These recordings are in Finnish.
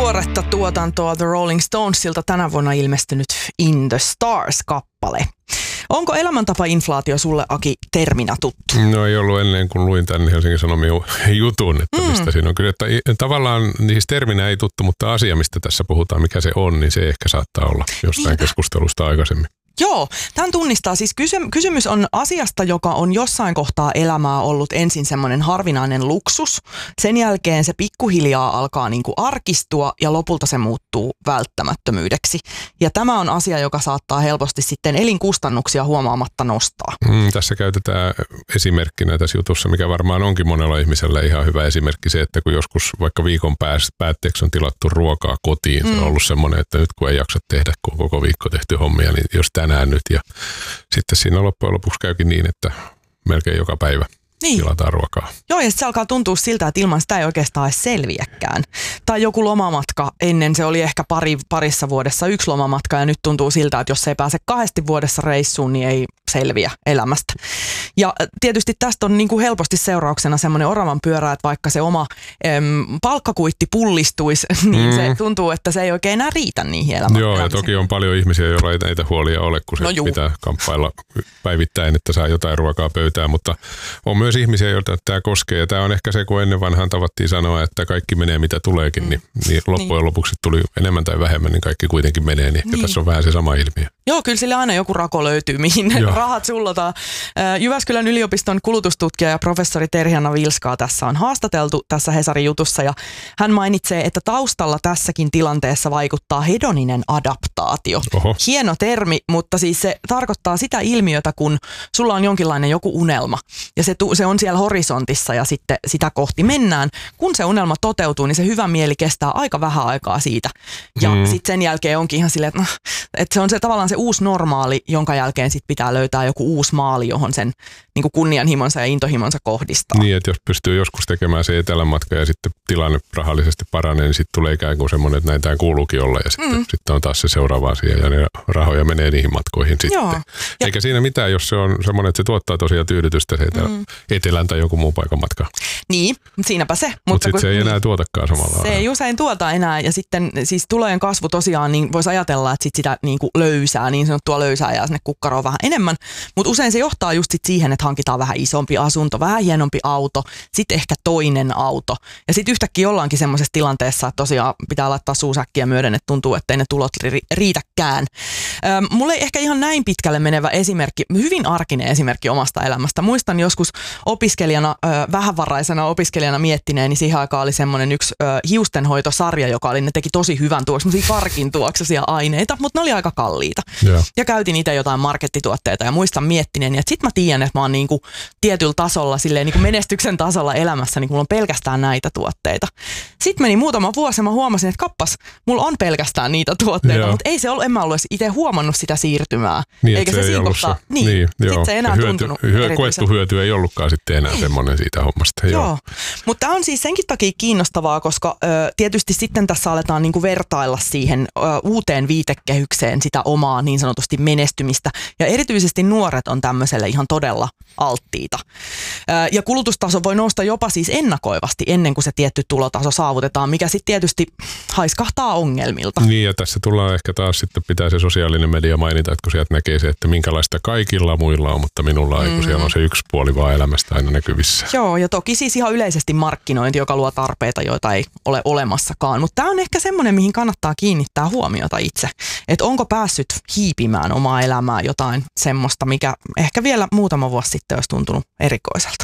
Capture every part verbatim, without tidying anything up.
tuoretta tuotantoa The Rolling Stonesilta tänä vuonna ilmestynyt In the Stars-kappale. Onko elämäntapainflaatio sulle, Aki, terminä tuttu? No ei ollut ennen kuin luin tämän Helsingin Sanomien jutun, että mistä mm. siinä on kyllä. Että tavallaan siis terminä ei tuttu, mutta asia, mistä tässä puhutaan, mikä se on, niin se ehkä saattaa olla jostain Niinpä. keskustelusta aikaisemmin. Joo, tämän tunnistaa. Siis kysy- kysymys on asiasta, joka on jossain kohtaa elämää ollut ensin semmoinen harvinainen luksus. Sen jälkeen se pikkuhiljaa alkaa niin kuin arkistua ja lopulta se muuttuu välttämättömyydeksi. Ja tämä on asia, joka saattaa helposti sitten elinkustannuksia huomaamatta nostaa. Mm, tässä käytetään esimerkkinä tässä jutussa, mikä varmaan onkin monella ihmisellä ihan hyvä esimerkki se, että kun joskus vaikka viikon päätteeksi on tilattu ruokaa kotiin, mm. se on ollut semmoinen, että nyt kun ei jaksa tehdä, kun on koko viikko tehty hommia, niin jos tänään nyt ja sitten siinä loppujen lopuksi käykin niin, että melkein joka päivä niin. tilataan ruokaa. Joo, ja sitten se alkaa tuntua siltä, että ilman sitä ei oikeastaan edes selviäkään. Tai joku lomamatka, ennen se oli ehkä pari, parissa vuodessa yksi lomamatka, ja nyt tuntuu siltä, että jos ei pääse kahdesti vuodessa reissuun, niin ei selviä elämästä. Ja tietysti tästä on niin kuin helposti seurauksena semmoinen oravan pyörä, että vaikka se oma äm, palkkakuitti pullistuisi, niin mm. se tuntuu, että se ei oikein enää riitä niihin elämään. Joo, ja toki on paljon ihmisiä, joilla ei näitä huolia ole, kun se no pitää kamppailla päivittäin, että saa jotain ruokaa pöytään, mutta on myös ihmisiä, joilta tämä koskee, ja tämä on ehkä se, kun ennen vanhaan tavattiin sanoa, että kaikki menee mitä tuleekin, mm. niin, niin loppujen niin. lopuksi tuli enemmän tai vähemmän, niin kaikki kuitenkin menee, niin ehkä niin. tässä on vähän se sama ilmiö. Joo, kyllä sille aina joku rako löytyy, mihin ne rahat sullotaan. Jyväskylän yliopiston kulutustutkija ja professori Terhi-Anna Vilskaa tässä on haastateltu tässä Hesarin jutussa, ja hän mainitsee, että taustalla tässäkin tilanteessa vaikuttaa hedoninen adaptaatio. Oho. Hieno termi, mutta siis se tarkoittaa sitä ilmiötä, kun sulla on jonkinlainen joku unelma, ja se, se on siellä horisontissa, ja sitten sitä kohti mennään. Kun se unelma toteutuu, niin se hyvä mieli kestää aika vähän aikaa siitä. Ja mm. sitten sen jälkeen onkin ihan silleen, että, että se on se tavallaan se uusi normaali, jonka jälkeen sitten pitää löytää joku uusi maali, johon sen niin kuin kunnianhimonsa ja intohimonsa kohdistaa. Niin, että jos pystyy joskus tekemään se etelänmatka ja sitten tilanne rahallisesti paranee, niin sitten tulee ikään kuin semmoinen, että näin tämä kuuluukin olla. Ja sitten, mm. sitten on taas se seuraava asia ja ne rahoja menee niihin matkoihin sitten. Joo. Eikä siinä mitään, jos se on semmoinen, että se tuottaa tosiaan tyydytystä se etelä, mm. etelän tai jonkun muun paikan matka. Niin, siinäpä se. Mutta Mut sitten se ei enää tuotakaan samalla. Se ei usein tuota enää, ja sitten siis tulojen kasvu tosiaan, niin voisi ajatella, että sit sitä niin kuin löysää, niin sanottua löysää ja sinne kukkaroon vähän enemmän. Mutta usein se johtaa just sit siihen, että hankitaan vähän isompi asunto, vähän hienompi auto, sitten ehkä toinen auto. Ja sitten yhtäkkiä ollaankin semmoisessa tilanteessa, että tosiaan pitää laittaa suusäkkiä myöden, että tuntuu, että ei ne tulot ri- riitäkään. Öm, mulle ei ehkä ihan näin pitkälle menevä esimerkki, hyvin arkinen esimerkki omasta elämästä. Muistan joskus opiskelijana, ö, vähävaraisena opiskelijana miettineen, niin siihen aikaan oli semmoinen yksi ö, hiustenhoitosarja, joka oli, ne teki tosi hyvän tuoksun, semmoisia karkin tuoksuisia aineita, mutta ne oli aika kalliita. Yeah. Ja käytin itse jotain markettituotteita ja muistan miettineeni, että sit mä tiedän, että mä oon niinku tietyllä tasolla, silleen niinku menestyksen tasolla elämässä, niin mulla on pelkästään näitä tuotteita. Sitten meni muutama vuosi ja mä huomasin, että kappas, mulla on pelkästään niitä tuotteita, yeah. mutta ei se ollut, en mä ollut itse huomannut sitä siirtymää. Niin, eikä se, se siinä kohtaa, niin, niin sitten se ei enää hyöty, tuntunut hyö, koettu hyöty ei ollutkaan sitten enää semmoinen siitä hommasta. Joo, Joo. mutta tämä on siis senkin takia kiinnostavaa, koska ö, tietysti sitten tässä aletaan niinku vertailla siihen ö, uuteen viitekehykseen sitä omaa niin sanotusti menestymistä. Ja erityisesti nuoret on tämmöiselle ihan todella alttiita. Ö, ja kulutustaso voi nousta jopa siis ennakoivasti ennen kuin se tietty tulotaso saavutetaan, mikä sitten tietysti haiskahtaa ongelmilta. Niin, ja tässä tullaan ehkä taas sitten pitää se sosiaalinen media mainita, että kun sieltä näkee se, että minkälaista kaikilla muilla on, mutta minulla ei, kun siellä on se yksi puoli vaan elämästä aina näkyvissä. Joo, ja toki siis ihan yleisesti markkinointi, joka luo tarpeita, joita ei ole olemassakaan. Mutta tämä on ehkä semmoinen, mihin kannattaa kiinnittää huomiota itse. Että onko päässyt hiipimään omaa elämää jotain semmoista, mikä ehkä vielä muutama vuosi sitten olisi tuntunut erikoiselta.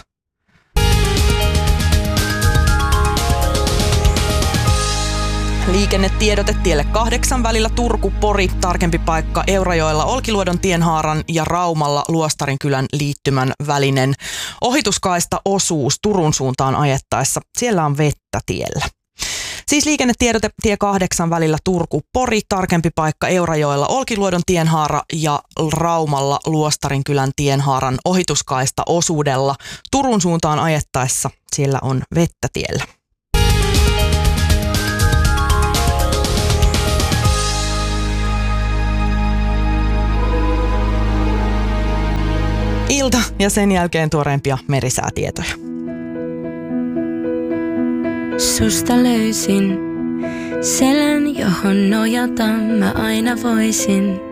Liikennetiedote tielle kahdeksan välillä Turku-Pori, tarkempi paikka Eurajoella Olkiluodon tienhaaran ja Raumalla Luostarinkylän liittymän välinen ohituskaista osuus Turun suuntaan ajettaessa. Siellä on vettä tiellä. Siis liikennetiedote tie kahdeksan välillä Turku-Pori, tarkempi paikka Eurajoella Olkiluodon tienhaara ja Raumalla Luostarinkylän tienhaaran ohituskaista osuudella Turun suuntaan ajettaessa. Siellä on vettä tiellä. Ilta ja sen jälkeen tuoreimpia merisäätietoja. Susta löysin Selän, johon nojata mä aina voisin.